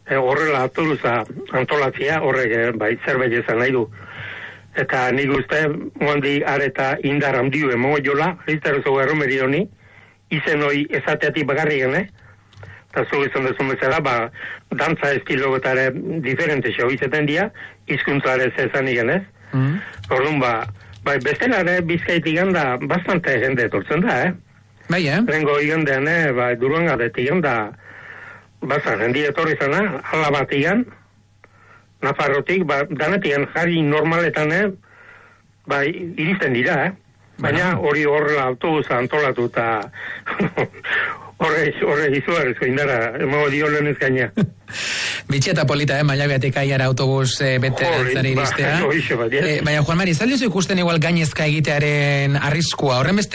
horrela autobusa antolatzea, horrek bai zerbait esan nahi du. Eta nik uste, mondi areta indar handiu emongo jola, izterozo erromeri honi, izen hoi ezateatik bagarrien, eta zu izan duzun bezala, dantza estilogotare diferente xo izeten dia, hizkuntzare zezan igen, Orduan, bestela ere Bizkaitik da bastante jende etortzen da, Bai, Rengo igandean, Durangaretik da, bazan, hendi etorri zana, ala bat igan, Nafarrotik, danetian jari normaletan, iristen dira, Baina hori horrela autobusa antolatu eta horre izugarrizko indara, emago dio lehenez gaina. Bitxeta polita, Maiabiatik aiara autobus bete dantzari iristea. Baina, Juan Mari, zaldiozu ikusten igual gainezka egitearen arriskua, horren beste